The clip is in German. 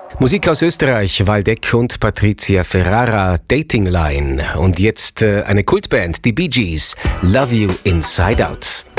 Musik aus Österreich, Waldeck und Patricia Ferrara, Dating Line. Und jetzt eine Kultband, die Bee Gees, Love You Inside Out.